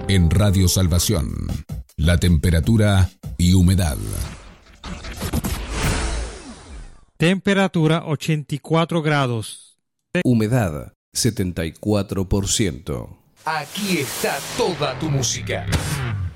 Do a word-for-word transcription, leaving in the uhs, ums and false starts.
en Radio Salvación. La temperatura y humedad. Temperatura ochenta y cuatro grados. Humedad setenta y cuatro por ciento. Aquí está toda tu música.